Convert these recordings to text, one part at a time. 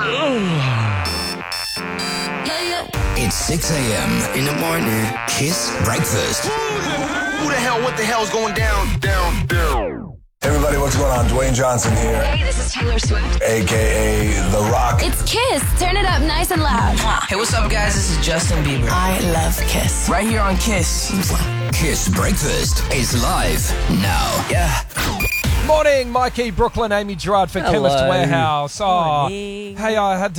It's 6 a.m. in the morning. Kiss Breakfast. Who the hell, what the hell's going down? Hey everybody, what's going on? Dwayne Johnson here. Hey, this is Taylor Swift. A.K.A. The Rock. It's Kiss. Turn it up nice and loud. Hey, what's up, guys? This is Justin Bieber. I love Kiss. Right here on Kiss. Kiss Breakfast is live now. Yeah. Morning, Mikey, Brooklyn, Amy Gerard for Chemist Warehouse. Oh, hey, I had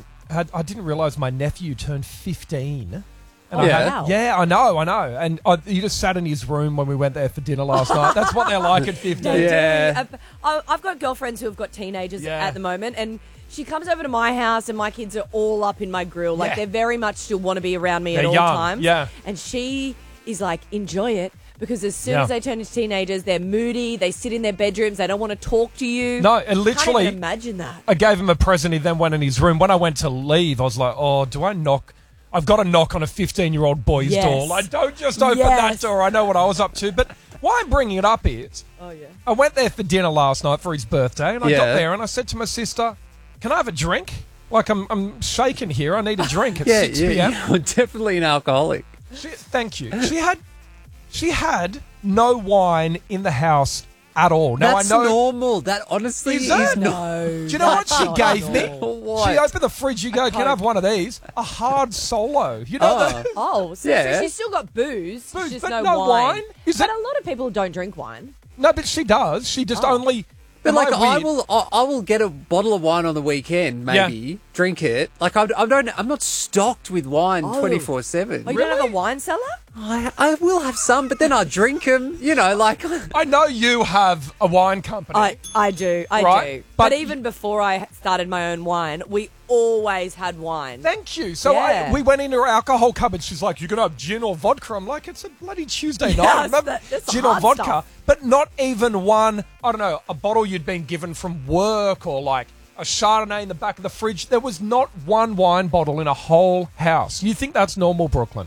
I didn't realise my nephew turned 15. And Wow. I know. And he just sat in his room when we went there for dinner last night. That's what they're like at 15. They Yeah. do. I've got girlfriends who have got teenagers Yeah. at the moment, and she comes over to my house, and my kids are all up in my grill. Like, Yeah. they very much still want to be around me They're at all young, times. yeah. And she is like, enjoy it, because as soon Yeah. as they turn into teenagers, they're moody, they sit in their bedrooms, they don't want to talk to you. No, and literally, I can't even imagine that. I gave him a present. He then went in his room. When I went to leave, I was like, oh, do I knock? I've got to knock on a 15-year-old boy's Yes. door. Like, don't just open Yes. that door. I know what I was up to. But why I'm bringing it up is, I went there for dinner last night for his birthday, and I got there and I said to my sister, can I have a drink? Like, I'm shaking here. I need a drink at 6 p.m. You're definitely an alcoholic. Thank you. She had no wine in the house at all. Now, That's I know. normal. That honestly Is is, that? no. Do you know what she gave me? What? She opened the fridge. You go, can I have one of these? A hard solo. You know that? Oh, so Yeah. she's still got booze, Booze, just but no, no wine? Is But that- a lot of people don't drink wine. No, but she does. She just only. But Am like, I weird? will get a bottle of wine on the weekend, maybe drink it. Like, I'm not stocked with wine 24/7. Oh, you don't have a wine cellar? I will have some, but then I drink them. You know, like. I know you have a wine company. I do. Right, do. but But even before I started my own wine, we always had wine. Thank you. So Yeah. we went into her alcohol cupboard. She's like, "You're gonna have gin or vodka?" I'm like, "It's a bloody Tuesday night. Yes, Remember, that's the gin or hard vodka." stuff. But not even one. I don't know, a bottle you'd been given from work or like a Chardonnay in the back of the fridge. There was not one wine bottle in a whole house. You think that's normal, Brooklyn?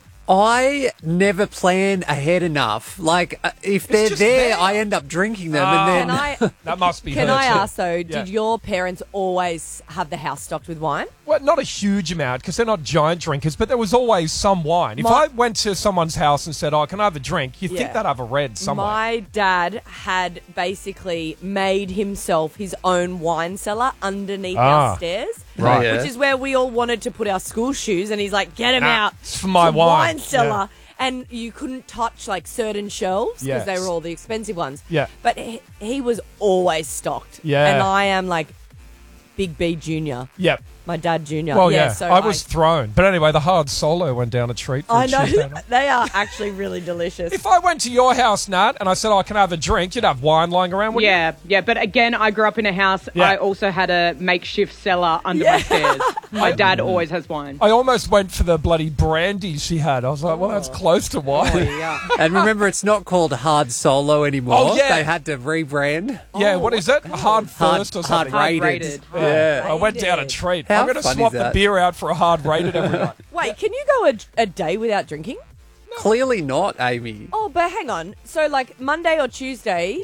I never plan ahead enough. Like, if they're just there, there. I end up drinking them, Can and then I? That must be. Can her I too. ask though? Yeah. Did your parents always have the house stocked with wine? Well, not a huge amount because they're not giant drinkers, but there was always some wine. If I went to someone's house and said, "Oh, can I have a drink?" You'd think Yeah. they'd have a red somewhere. My dad had basically made himself his own wine cellar underneath our stairs. Right. Yeah. Which is where we all wanted to put our school shoes, and he's like, "Get them Nah, out! it's for my It's a wine." cellar." And you couldn't touch like certain shelves because they Yes. were all the expensive ones. Yeah. But he was always stocked. Yeah. And I am like Big B Junior, Yep. my dad Junior. Well, yeah. So I was thrown. But anyway, the hard solo went down a treat. For I a Tuesday know night. they are actually really delicious. If I went to your house, Nat, and I said, "Oh, can I have a drink?" You'd have wine lying around. Wouldn't Yeah. But again, I grew up in a house. Yeah. I also had a makeshift cellar under my stairs. My dad always has wine. you? I almost went for the bloody brandy she had. I was like, "Well, that's close to wine." and remember, it's not called Hard Solo anymore. Oh, yeah. They had to rebrand. Yeah. What is it? Hard first or something? Hard rated. rated. Yeah. I went down a treat. How I'm going to fun swap is the that? beer out for a hard rated every night. Wait, can you go a day without drinking? Clearly not, Amy. Oh, but hang on. So like Monday or Tuesday?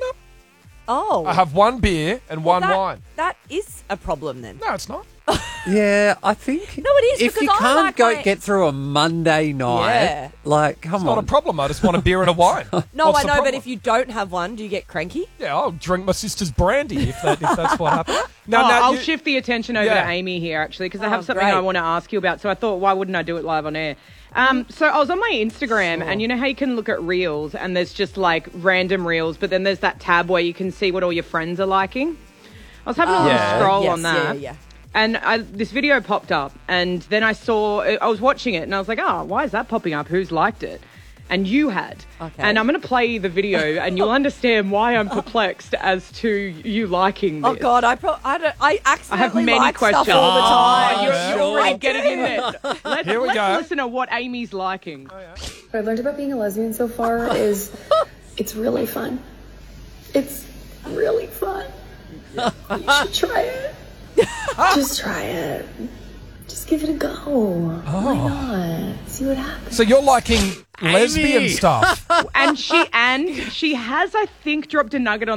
Oh. I have one beer and one wine. That is a problem then. No, it's not. Yeah, I think. No, it is, If because you I can't like go my- get through a Monday night, Yeah. like, come It's not a on. problem. I just want a beer and a wine. No, What's I the know, problem? but if you don't have one, do you get cranky? Yeah, I'll drink my sister's brandy if that's what happens. Now, I'll you- shift the attention over Yeah. to Amy here, actually, because I Oh, have something great. I want to ask you about. So I thought, why wouldn't I do it live on air? So I was on my Instagram, and you know how you can look at reels, and there's just like random reels, but then there's that tab where you can see what all your friends are liking. I was having a little scroll Yes, on that. Yeah. And this video popped up, and then I was watching it, and I was like, oh, why is that popping up? Who's liked it? And you had. Okay. And I'm going to play the video, and you'll understand why I'm perplexed as to you liking this. Oh God, I accidentally have many like questions. stuff all the time. You're yeah. already getting in there. Here we Let's go. listen to what Amy's liking. What I've learned about being a lesbian so far is it's really fun. It's really fun. You should try it. Just try it. Just give it a go. Why not? See what happens. So you're liking lesbian stuff. And she has, I think, dropped a nugget on